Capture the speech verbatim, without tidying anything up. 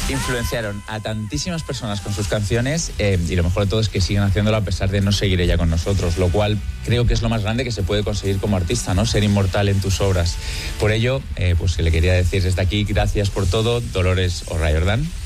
Influenciaron a tantísimas personas con sus canciones eh, y lo mejor de todo es que siguen haciéndolo a pesar de no seguir ella con nosotros, lo cual creo que es lo más grande que se puede conseguir como artista, ¿no? Ser inmortal en tus obras. Por ello, eh, pues le quería decir desde aquí, gracias por todo, Dolores O'Riordan.